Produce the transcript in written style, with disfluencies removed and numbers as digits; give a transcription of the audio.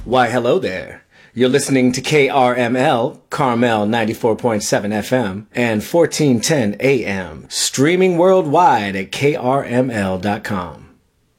Why, hello there. You're listening to KRML, Carmel 94.7 FM, and 1410 AM, streaming worldwide at krml.com.